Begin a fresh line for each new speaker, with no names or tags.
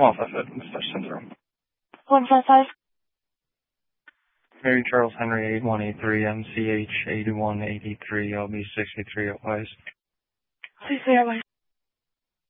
Mustache Syndrome.
155.
Mary Charles Henry 8183 MCH 8183 LB 63 Wise.
Please, Airways.